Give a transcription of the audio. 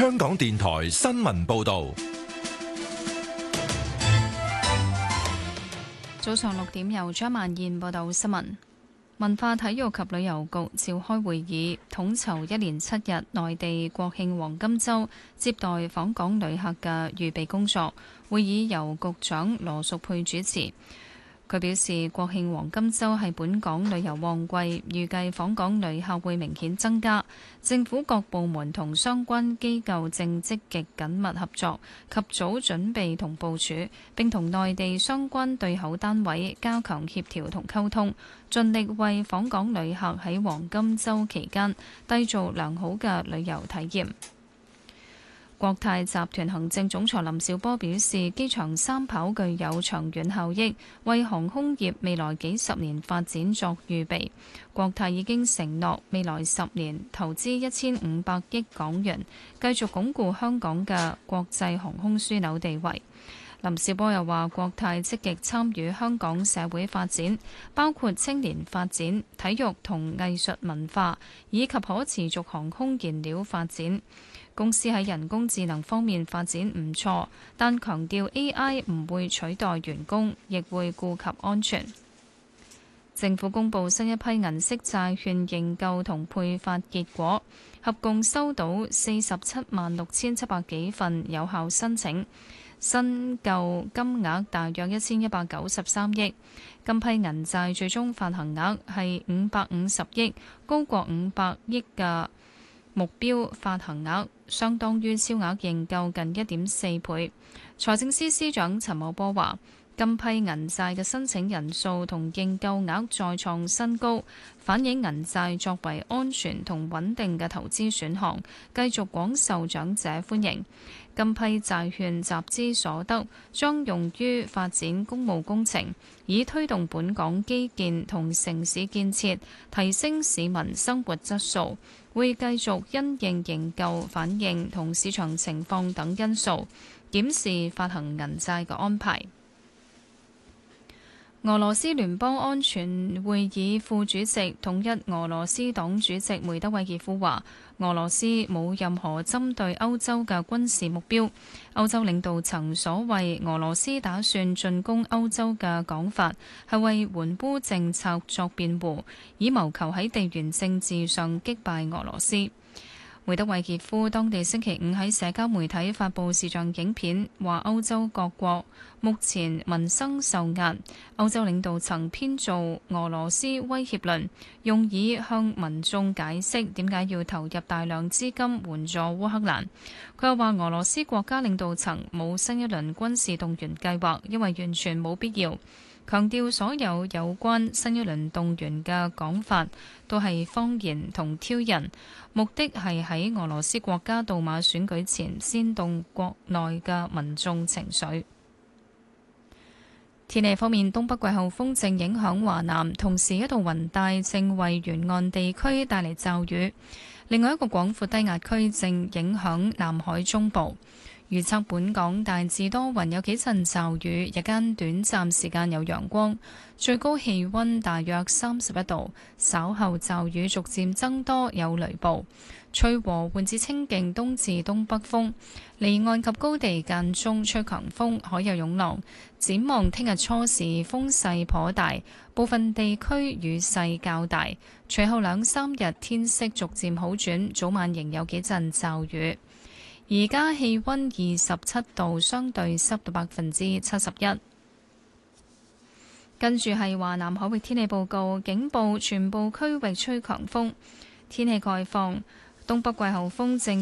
香港電台新聞報道。 早上6點，由張曼燕報道新聞。文化體育及旅遊局召開會議，統籌一連7日內地國慶黃金週接待訪港旅客嘅預備工作。會議由局長羅淑佩主持。佢表示，國慶黃金週係本港旅遊旺季，預計訪港旅客會明顯增加。政府各部門同相關機構正積極緊密合作，及早準備同部署，並同內地相關對口單位加強協調同溝通，盡力為訪港旅客喺黃金週期間締造良好嘅旅遊體驗。國泰集團行政總裁林紹波表示，機場三跑具有長遠效益，為航空業未來幾十年發展作預備。國泰已經承諾未來10年投資1500億港元，繼續鞏固香港嘅國際航空樞紐地位。林紹波又話，國泰積極參與香港社會發展，包括青年發展、體育同藝術文化，以及可持續航空燃料發展。公司喺人工智能方面發展唔錯，但強調 AI 唔會取代員工，亦會顧及安全。政府公布新一批銀色債券認購同配發結果，合共收到476700幾份有效申請，申購金額大約1193億。今批銀債最終發行額係550億，高過500億嘅目標發行額，相當於超額認購近1.4倍。財政司司長陳茂波話，今批銀債嘅申請人數同認購額再創新高，反映銀債作為安全同穩定嘅投資選項，繼續廣受長者歡迎。今批債券集資所得將用於發展公務工程，以推動本港基建同城市建設，提升市民生活質素。會繼續因應認購反應同市場情況等因素，檢視發行銀債嘅安排。俄羅斯聯邦安全會議副主席、統一俄羅斯黨主席梅德韋傑夫話，俄羅斯冇任何針對歐洲嘅軍事目標。歐洲領導層所謂俄羅斯打算進攻歐洲嘅講法，係為援烏政策作辯護，以謀求喺地緣政治上擊敗俄羅斯。梅德韋傑夫當地星期5喺社交媒體發布視像影片，話歐洲各國目前民生受壓，歐洲領導層編造俄羅斯威脅論，用以向民眾解釋點解要投入大量資金援助烏克蘭。佢又話俄羅斯國家領導層冇新一輪軍事動員計劃，因為完全冇必要。強調所有有關新一輪動員嘅講法都係謊言同挑釁，目的係喺俄羅斯國家杜馬選舉前煽動國內嘅民眾情緒。天氣方面，東北季候風正影響華南，同時一道雲帶正為沿岸地區帶嚟驟雨。另外一個廣闊低壓區正影響南海中部。預測本港大致多雲，有幾陣驟雨，日間短暫時間有陽光，最高氣溫大約31度。稍後驟雨逐漸增多，有雷暴，吹和緩至清勁東至東北風，離岸及高地間中吹強風，海有湧浪。展望聽日初時風勢頗大，部分地區雨勢較大，隨後2-3日天色逐漸好轉，早晚仍有幾陣驟雨。而家氣溫27度，相對濕度71%。跟住係華南海域天氣報告，警報全部區域吹強風，天氣概況，東北季候風正